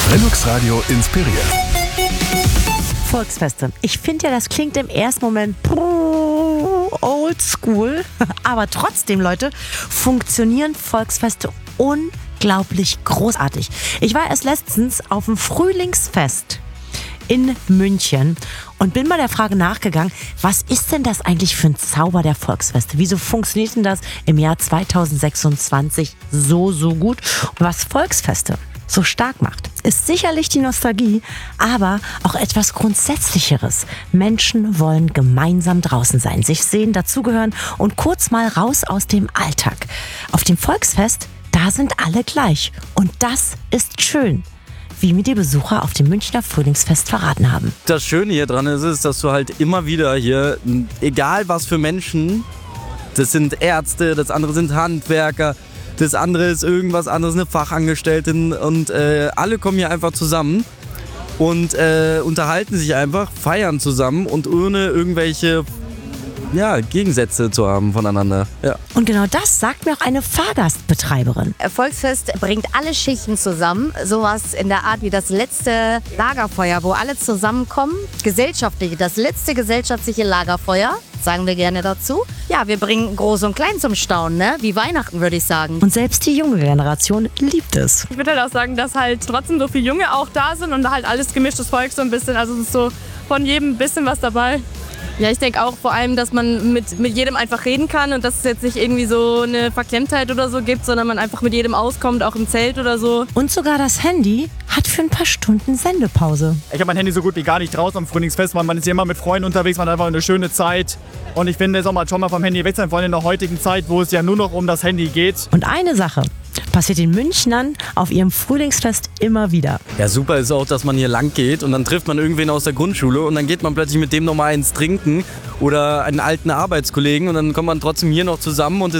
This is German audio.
Velux Radio inspiriert. Volksfeste. Ich finde ja, das klingt im ersten Moment old school, aber trotzdem, Leute, funktionieren Volksfeste unglaublich großartig. Ich war erst letztens auf dem Frühlingsfest in München und bin mal der Frage nachgegangen, was ist denn das eigentlich für ein Zauber der Volksfeste? Wieso funktioniert denn das im Jahr 2026 so gut? Und was Volksfeste so stark macht, ist sicherlich die Nostalgie, aber auch etwas Grundsätzlicheres. Menschen wollen gemeinsam draußen sein, sich sehen, dazugehören und kurz mal raus aus dem Alltag. Auf dem Volksfest, da sind alle gleich. Und das ist schön, wie mir die Besucher auf dem Münchner Frühlingsfest verraten haben. Das Schöne hier dran ist, dass du halt immer wieder hier, egal was für Menschen, das sind Ärzte, das andere sind Handwerker, das andere ist irgendwas anderes, eine Fachangestellte und alle kommen hier einfach zusammen und unterhalten sich einfach, feiern zusammen und ohne irgendwelche Gegensätze zu haben voneinander. Ja. Und genau das sagt mir auch eine Fahrgastbetreiberin. Volksfest bringt alle Schichten zusammen. Sowas in der Art wie das letzte Lagerfeuer, wo alle zusammenkommen. Das letzte gesellschaftliche Lagerfeuer, sagen wir gerne dazu. Ja, wir bringen Groß und Klein zum Staunen, ne? Wie Weihnachten, würde ich sagen. Und selbst die junge Generation liebt es. Ich würde halt auch sagen, dass halt trotzdem so viele Junge auch da sind und halt alles gemischtes Volk so ein bisschen. Also es ist so von jedem ein bisschen was dabei. Ja, ich denke auch vor allem, dass man mit jedem einfach reden kann und dass es jetzt nicht irgendwie so eine Verklemmtheit oder so gibt, sondern man einfach mit jedem auskommt, auch im Zelt oder so. Und sogar das Handy hat für ein paar Stunden Sendepause. Ich habe mein Handy so gut wie gar nicht draußen am Frühlingsfest, weil man ist ja immer mit Freunden unterwegs, man hat einfach eine schöne Zeit. Und ich finde, es soll man schon mal vom Handy weg sein, vor allem in der heutigen Zeit, wo es ja nur noch um das Handy geht. Und eine Sache passiert den Münchnern auf ihrem Frühlingsfest immer wieder. Ja, super ist auch, dass man hier lang geht und dann trifft man irgendwen aus der Grundschule und dann geht man plötzlich mit dem nochmal ins Trinken oder einen alten Arbeitskollegen und dann kommt man trotzdem hier noch zusammen und